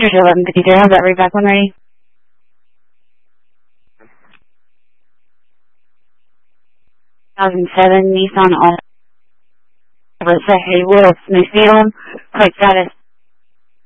to 1153. Have that read back when ready. 2007 Nissan Altima, Haywood, Smithfield, plate status